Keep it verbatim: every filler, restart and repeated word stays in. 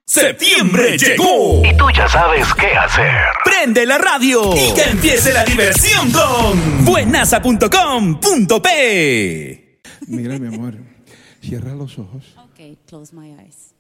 Septiembre llegó y tú ya sabes qué hacer. Prende la radio y que empiece la diversión con buenasa punto com punto pe. Mira, mi amor, cierra los ojos. Okay, close my eyes.